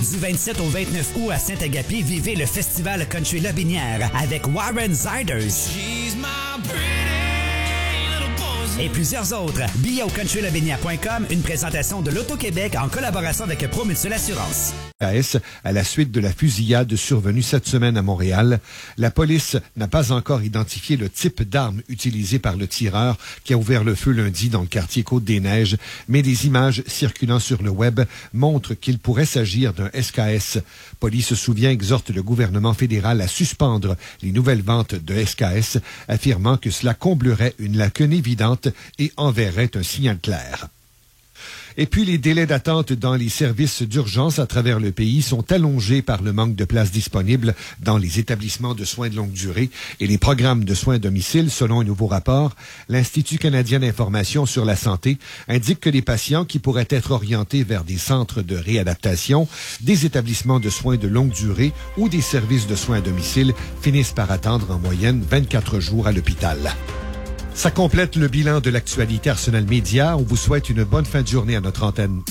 Du 27 au 29 août à Saint-Agapi, vivez le festival Country Lobinière avec Warren Ziders et plusieurs autres. Billets au countrylobinière.com, une présentation de l'Auto-Québec en collaboration avec Promutuelle Assurance. À la suite de la fusillade survenue cette semaine à Montréal, la police n'a pas encore identifié le type d'arme utilisée par le tireur qui a ouvert le feu lundi dans le quartier Côte-des-Neiges, mais des images circulant sur le web montrent qu'il pourrait s'agir d'un SKS. Police Souvien exhorte le gouvernement fédéral à suspendre les nouvelles ventes de SKS, affirmant que cela comblerait une lacune évidente et enverrait un signal clair. Et puis, les délais d'attente dans les services d'urgence à travers le pays sont allongés par le manque de places disponibles dans les établissements de soins de longue durée et les programmes de soins à domicile. Selon un nouveau rapport, l'Institut canadien d'information sur la santé indique que les patients qui pourraient être orientés vers des centres de réadaptation, des établissements de soins de longue durée ou des services de soins à domicile finissent par attendre en moyenne 24 jours à l'hôpital. Ça complète le bilan de l'actualité Arsenal Média. On vous souhaite une bonne fin de journée à notre antenne.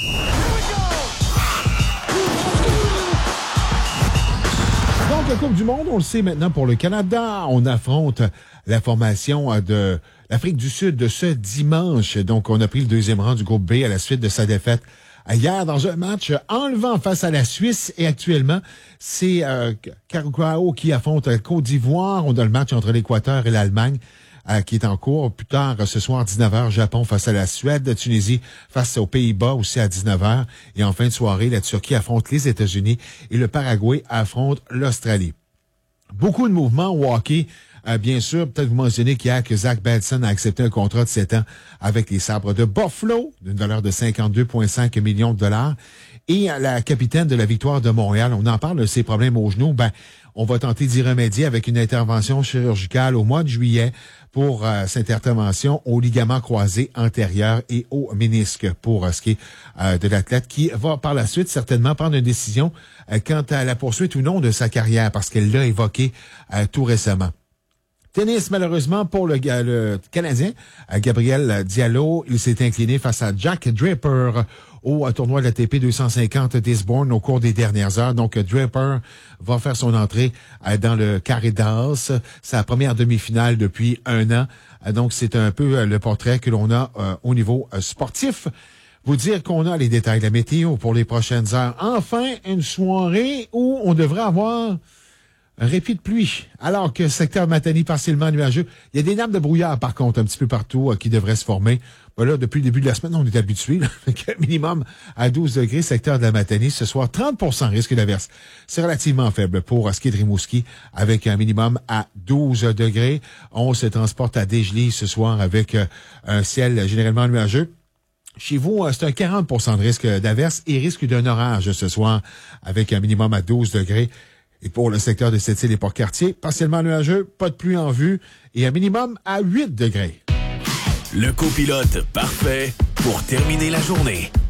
Donc, la Coupe du Monde, on le sait maintenant pour le Canada. On affronte la formation de l'Afrique du Sud de ce dimanche. Donc, on a pris le deuxième rang du groupe B à la suite de sa défaite hier dans un match enlevant face à la Suisse. Et actuellement, c'est Curaçao qui affronte Côte d'Ivoire. On a le match entre l'Équateur et l'Allemagne qui est en cours. Plus tard, ce soir, 19h, Japon face à la Suède, Tunisie face aux Pays-Bas aussi à 19h. Et en fin de soirée, la Turquie affronte les États-Unis et le Paraguay affronte l'Australie. Beaucoup de mouvements au hockey. Bien sûr, peut-être vous mentionnez qu'hier que Zach Benson a accepté un contrat de 7 ans avec les Sabres de Buffalo, d'une valeur de 52,5 millions de dollars. Et la capitaine de la Victoire de Montréal, on en parle de ses problèmes au genou. On va tenter d'y remédier avec une intervention chirurgicale au mois de juillet pour cette intervention au ligament croisé antérieur et au ménisque pour ce qui est de l'athlète qui va par la suite certainement prendre une décision quant à la poursuite ou non de sa carrière parce qu'elle l'a évoqué tout récemment. Tennis, malheureusement, pour le Canadien, Gabriel Diallo, il s'est incliné face à Jack Draper au tournoi de l'ATP 250 d'Eastbourne au cours des dernières heures. Donc, Draper va faire son entrée dans le carré d'as, sa première demi-finale depuis un an. Donc, c'est un peu le portrait que l'on a au niveau sportif. Vous dire qu'on a les détails de la météo pour les prochaines heures. Enfin, une soirée où on devrait avoir un répit de pluie, alors que secteur Matane partiellement nuageux. Il y a des nappes de brouillard, par contre, un petit peu partout qui devraient se former. Là, depuis le début de la semaine, on est habitué. Minimum à 12 degrés, secteur de la Matane. Ce soir, 30% risque d'averse. C'est relativement faible pour ski de Rimouski, avec un minimum à 12 degrés. On se transporte à Desjely ce soir avec un ciel généralement nuageux. Chez vous, c'est un 40% de risque d'averse et risque d'un orage ce soir, avec un minimum à 12 degrés. Et pour le secteur de Sept-Îles et Port-Cartier, partiellement nuageux, pas de pluie en vue et un minimum à 8 degrés. Le copilote parfait pour terminer la journée.